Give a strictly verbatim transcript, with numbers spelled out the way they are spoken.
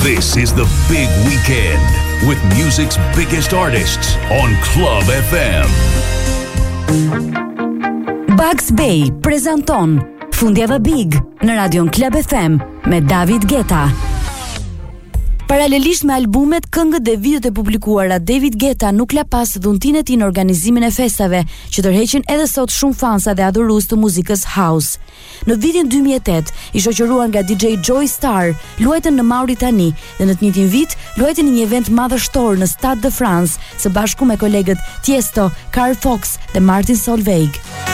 This is the big weekend with music's biggest artists on Club F M. Bugs Bay prezanton Fundjava Big në radion Club F M me David Guetta. Paralelisht me albumet, këngët dhe videot e publikuara, David Guetta nuk la pas dhuntinë e tij në organizimin e festave që tërheqin edhe sot shumë fansa dhe adhurues të muzikës house. Në vitin dy mijë e tetë, i shoqëruar nga D J Joy Star, luajtën në Mauritani dhe në të njëjtin vit luajtën në një event madhështor në Stade de France së bashku me kolegët Tiesto, Carl Cox dhe Martin Solveig.